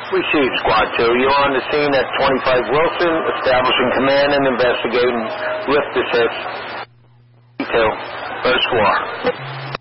Received, Squad 2. You're on the scene at 25 Wilson, establishing command and investigating lift assist. 2, first floor.